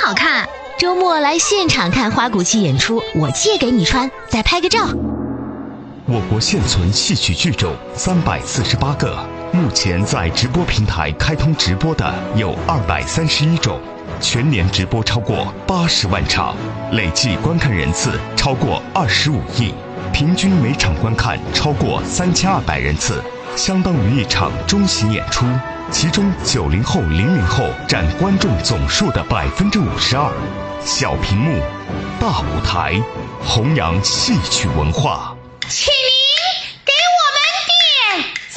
好看。周末来现场看花鼓戏演出，我借给你穿，再拍个照。 我国现存戏曲剧种348个，目前在直播平台开通直播的有231种，全年直播超过80万场，累计观看人次超过25亿，平均每场观看超过3200人次，相当于一场中型演出。其中90后、00后占观众总数的52%。小屏幕，大舞台，弘扬戏曲文化。 起立！